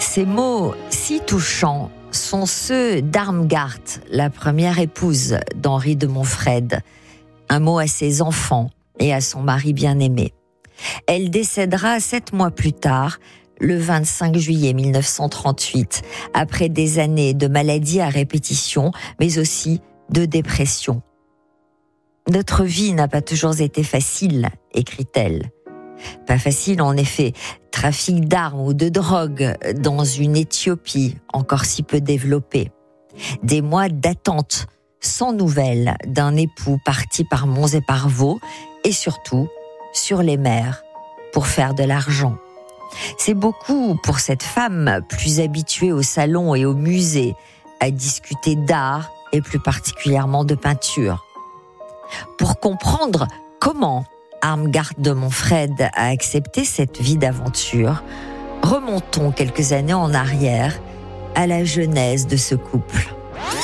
Ces mots si touchants sont ceux d'Armgard, la première épouse d'Henri de Montfred. Un mot à ses enfants et à son mari bien-aimé. Elle décédera 7 mois plus tard, le 25 juillet 1938, après des années de maladies à répétition, mais aussi de dépression. « Notre vie n'a pas toujours été facile », écrit-elle. Pas facile en effet, trafic d'armes ou de drogue dans une Éthiopie encore si peu développée. Des mois d'attente sans nouvelles d'un époux parti par monts et par vaux et surtout sur les mers pour faire de l'argent. C'est beaucoup pour cette femme plus habituée au salon et au musée à discuter d'art et plus particulièrement de peinture. Pour comprendre comment Armgard de Montfred a accepté cette vie d'aventure, remontons quelques années en arrière à la genèse de ce couple.